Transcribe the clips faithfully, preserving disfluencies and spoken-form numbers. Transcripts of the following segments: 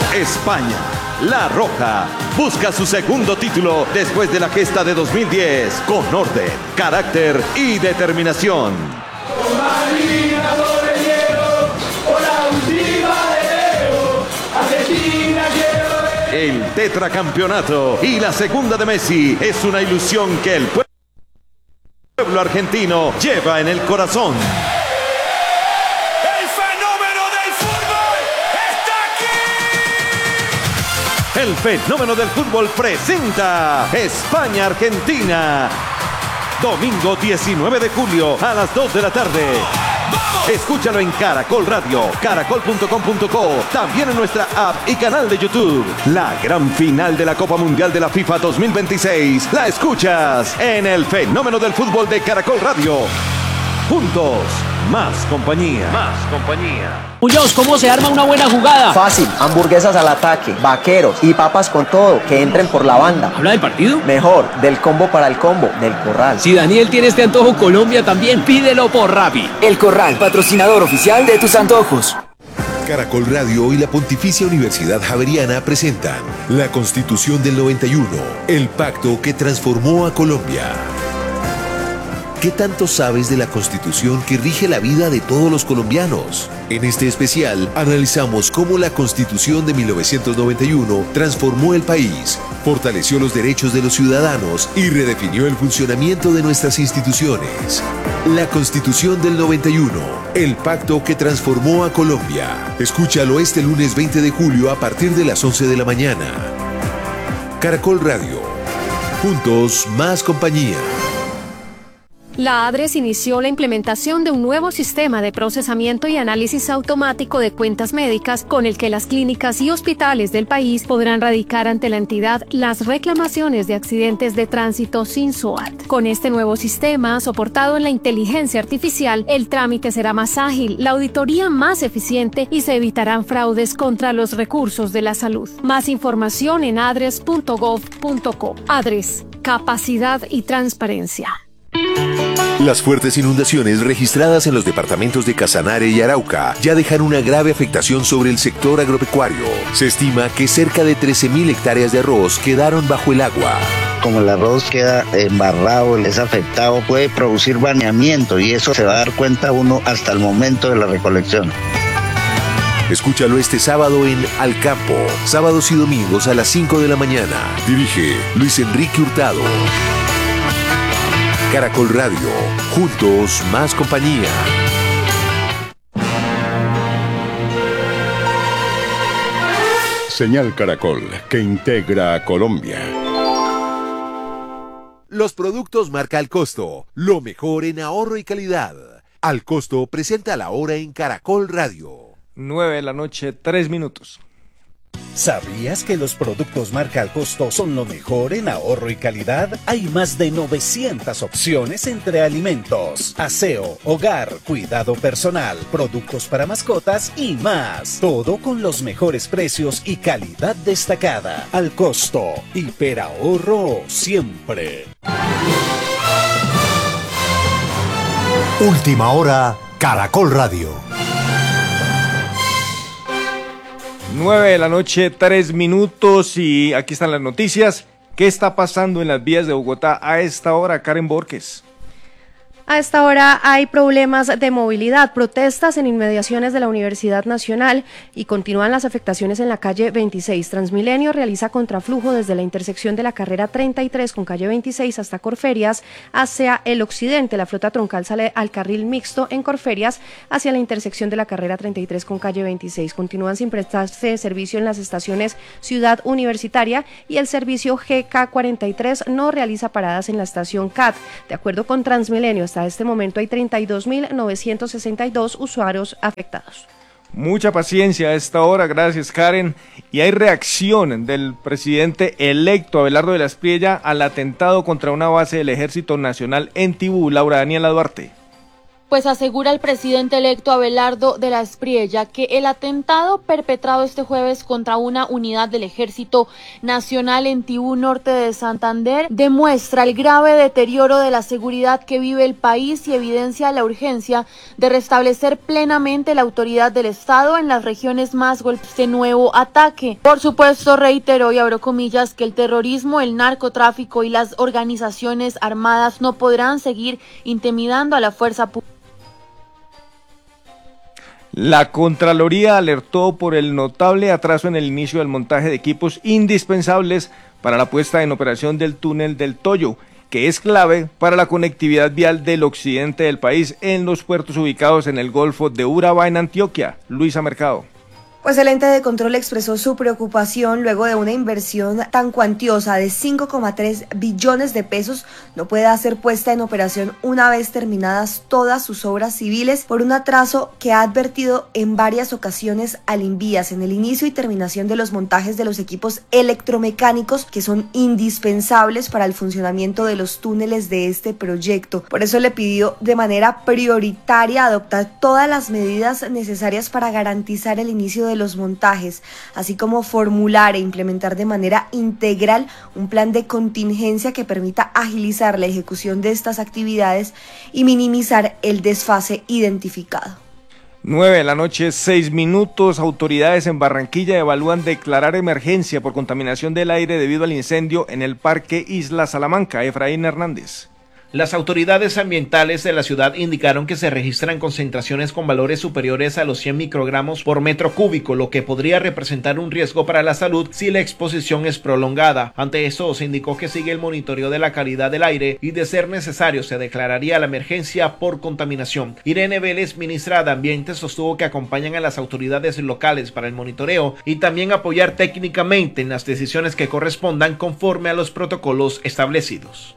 España, La Roja, busca su segundo título después de la gesta de dos mil diez con orden, carácter y determinación. El tetracampeonato y la segunda de Messi es una ilusión que el pueblo argentino lleva en el corazón. ¡El fenómeno del fútbol está aquí! El fenómeno del fútbol presenta España-Argentina. Domingo diecinueve de julio a las dos de la tarde. Escúchalo en Caracol Radio, caracol punto com punto co, también en nuestra app y canal de YouTube. La gran final de la Copa Mundial de la FIFA dos mil veintiséis la escuchas en el fenómeno del fútbol de Caracol Radio. Juntos, más compañía. Más compañía. Muñoz, ¿cómo se arma una buena jugada? Fácil, hamburguesas al ataque, vaqueros y papas con todo, que entren por la banda. ¿Habla del partido? Mejor, del combo para el combo, del Corral. Si Daniel tiene este antojo, Colombia también, pídelo por Rappi. El Corral, patrocinador oficial de tus antojos. Caracol Radio y la Pontificia Universidad Javeriana presentan la Constitución del noventa y uno, el pacto que transformó a Colombia. ¿Qué tanto sabes de la Constitución que rige la vida de todos los colombianos? En este especial analizamos cómo la Constitución de mil novecientos noventa y uno transformó el país, fortaleció los derechos de los ciudadanos y redefinió el funcionamiento de nuestras instituciones. La Constitución del noventa y uno, el pacto que transformó a Colombia. Escúchalo este lunes veinte de julio a partir de las once de la mañana. Caracol Radio. Juntos, más compañía. La ADRES inició la implementación de un nuevo sistema de procesamiento y análisis automático de cuentas médicas con el que las clínicas y hospitales del país podrán radicar ante la entidad las reclamaciones de accidentes de tránsito sin S O A T. Con este nuevo sistema, soportado en la inteligencia artificial, el trámite será más ágil, la auditoría más eficiente y se evitarán fraudes contra los recursos de la salud. Más información en adres punto gov punto co. ADRES, capacidad y transparencia. Las fuertes inundaciones registradas en los departamentos de Casanare y Arauca ya dejan una grave afectación sobre el sector agropecuario. Se estima que cerca de trece mil hectáreas de arroz quedaron bajo el agua. Como el arroz queda embarrado, es afectado, puede producir baneamiento y eso se va a dar cuenta uno hasta el momento de la recolección. Escúchalo este sábado en Al Campo, sábados y domingos a las cinco de la mañana. Dirige Luis Enrique Hurtado. Caracol Radio, juntos más compañía. Señal Caracol, que integra a Colombia. Los productos marca Al Costo, lo mejor en ahorro y calidad. Al Costo presenta la hora en Caracol Radio. nueve de la noche, tres minutos. ¿Sabías que los productos marca Al Costo son lo mejor en ahorro y calidad? Hay más de novecientas opciones entre alimentos, aseo, hogar, cuidado personal, productos para mascotas y más. Todo con los mejores precios y calidad destacada. Al Costo, hiperahorro siempre. Última hora, Caracol Radio. nueve de la noche, tres minutos y aquí están las noticias. ¿Qué está pasando en las vías de Bogotá a esta hora, Karen Borges? A esta hora hay problemas de movilidad, protestas en inmediaciones de la Universidad Nacional y continúan las afectaciones en la calle veintiséis. Transmilenio realiza contraflujo desde la intersección de la carrera treinta y tres con calle veintiséis hasta Corferias hacia el occidente. La flota troncal sale al carril mixto en Corferias hacia la intersección de la carrera treinta y tres con calle veintiséis. Continúan sin prestarse servicio en las estaciones Ciudad Universitaria y el servicio G K cuarenta y tres no realiza paradas en la estación C A T. De acuerdo con Transmilenio, hasta este momento hay treinta y dos mil novecientos sesenta y dos usuarios afectados. Mucha paciencia a esta hora, gracias Karen. Y hay reacción del presidente electo Abelardo de la Espriella al atentado contra una base del Ejército Nacional en Tibú. Laura Daniela Duarte. Pues asegura el presidente electo Abelardo de la Espriella que el atentado perpetrado este jueves contra una unidad del Ejército Nacional en Tibú Norte de Santander demuestra el grave deterioro de la seguridad que vive el país y evidencia la urgencia de restablecer plenamente la autoridad del Estado en las regiones más golpeadas de nuevo ataque. Por supuesto, reiteró y abro comillas que el terrorismo, el narcotráfico y las organizaciones armadas no podrán seguir intimidando a la fuerza pública. La Contraloría alertó por el notable atraso en el inicio del montaje de equipos indispensables para la puesta en operación del túnel del Toyo, que es clave para la conectividad vial del occidente del país en los puertos ubicados en el Golfo de Urabá en Antioquia. Luisa Mercado. Pues el ente de control expresó su preocupación luego de una inversión tan cuantiosa de cinco coma tres billones de pesos no pueda ser puesta en operación una vez terminadas todas sus obras civiles por un atraso que ha advertido en varias ocasiones al Invías en el inicio y terminación de los montajes de los equipos electromecánicos que son indispensables para el funcionamiento de los túneles de este proyecto. Por eso le pidió de manera prioritaria adoptar todas las medidas necesarias para garantizar el inicio de de los montajes, así como formular e implementar de manera integral un plan de contingencia que permita agilizar la ejecución de estas actividades y minimizar el desfase identificado. nueve de la noche, seis minutos. Autoridades en Barranquilla evalúan declarar emergencia por contaminación del aire debido al incendio en el Parque Isla Salamanca. Efraín Hernández. Las autoridades ambientales de la ciudad indicaron que se registran concentraciones con valores superiores a los cien microgramos por metro cúbico, lo que podría representar un riesgo para la salud si la exposición es prolongada. Ante esto, se indicó que sigue el monitoreo de la calidad del aire y, de ser necesario, se declararía la emergencia por contaminación. Irene Vélez, ministra de Ambiente, sostuvo que acompañan a las autoridades locales para el monitoreo y también apoyar técnicamente en las decisiones que correspondan conforme a los protocolos establecidos.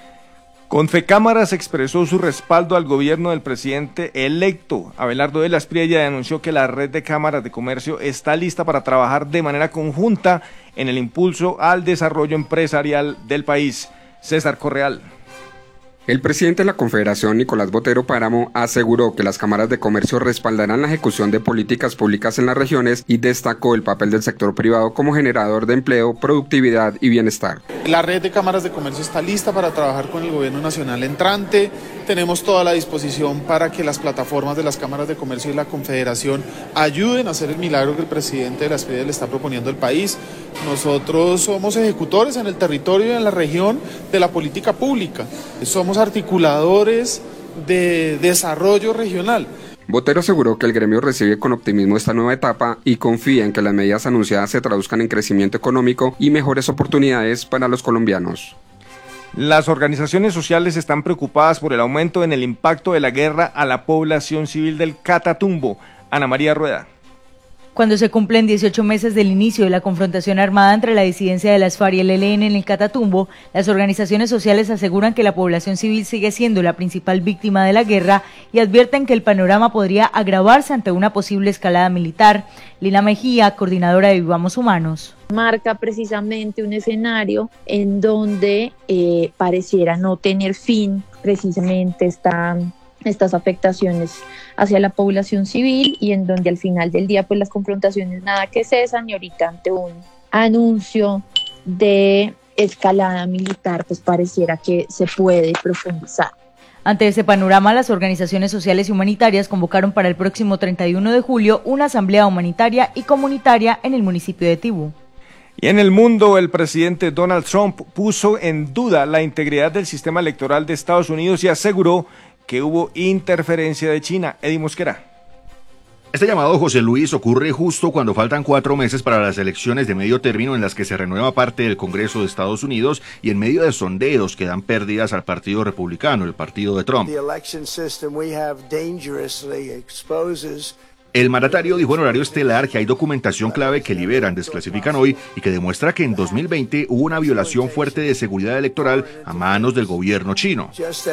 Confecámaras expresó su respaldo al gobierno del presidente electo. Abelardo de la Espriella anunció que la red de cámaras de comercio está lista para trabajar de manera conjunta en el impulso al desarrollo empresarial del país. César Correal. El presidente de la Confederación, Nicolás Botero Páramo, aseguró que las cámaras de comercio respaldarán la ejecución de políticas públicas en las regiones y destacó el papel del sector privado como generador de empleo, productividad y bienestar. La red de cámaras de comercio está lista para trabajar con el gobierno nacional entrante. Tenemos toda la disposición para que las plataformas de las cámaras de comercio y la Confederación ayuden a hacer el milagro que el presidente de la Espriella le está proponiendo al país. Nosotros somos ejecutores en el territorio y en la región de la política pública. Somos articuladores de desarrollo regional. Botero aseguró que el gremio recibe con optimismo esta nueva etapa y confía en que las medidas anunciadas se traduzcan en crecimiento económico y mejores oportunidades para los colombianos. Las organizaciones sociales están preocupadas por el aumento en el impacto de la guerra a la población civil del Catatumbo. Ana María Rueda. Cuando se cumplen dieciocho meses del inicio de la confrontación armada entre la disidencia de las FARC y el E L N en el Catatumbo, las organizaciones sociales aseguran que la población civil sigue siendo la principal víctima de la guerra y advierten que el panorama podría agravarse ante una posible escalada militar. Lina Mejía, coordinadora de Vivamos Humanos. Marca precisamente un escenario en donde eh, pareciera no tener fin precisamente esta... estas afectaciones hacia la población civil y en donde al final del día pues las confrontaciones nada que cesan y ahorita ante un anuncio de escalada militar pues pareciera que se puede profundizar. Ante ese panorama, las organizaciones sociales y humanitarias convocaron para el próximo treinta y uno de julio una asamblea humanitaria y comunitaria en el municipio de Tibú. Y en el mundo, el presidente Donald Trump puso en duda la integridad del sistema electoral de Estados Unidos y aseguró que hubo interferencia de China. Eddie Mosquera. Este llamado, José Luis, ocurre justo cuando faltan cuatro meses para las elecciones de medio término en las que se renueva parte del Congreso de Estados Unidos y en medio de sondeos que dan pérdidas al Partido Republicano, el partido de Trump. El mandatario dijo en horario estelar que hay documentación clave que liberan, desclasifican hoy y que demuestra que en dos mil veinte hubo una violación fuerte de seguridad electoral a manos del gobierno chino.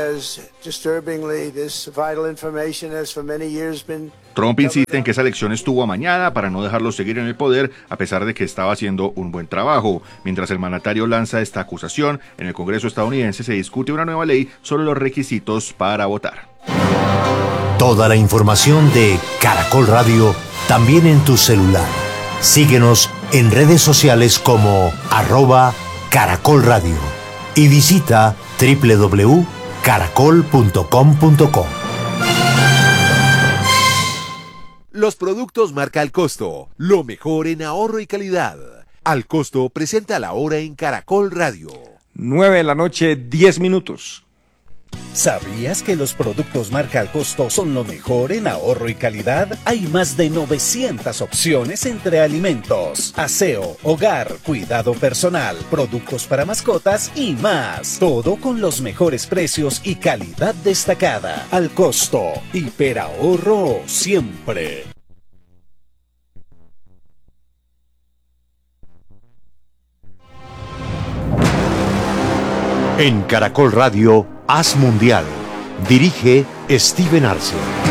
Trump insiste en que esa elección estuvo amañada para no dejarlo seguir en el poder, a pesar de que estaba haciendo un buen trabajo. Mientras el mandatario lanza esta acusación, en el Congreso estadounidense se discute una nueva ley sobre los requisitos para votar. Toda la información de Caracol Radio también en tu celular. Síguenos en redes sociales como arroba Caracol Radio y visita doble u doble u doble u punto caracol punto com punto co. Los productos marca Al Costo, lo mejor en ahorro y calidad. Al Costo presenta la hora en Caracol Radio. nueve de la noche, diez minutos. ¿Sabías que los productos marca Al Costo son lo mejor en ahorro y calidad? Hay más de novecientas opciones entre alimentos, aseo, hogar, cuidado personal, productos para mascotas y más. Todo con los mejores precios y calidad destacada. Al Costo, hiperahorro siempre. En Caracol Radio, Haz Mundial. Dirige Steven Arce.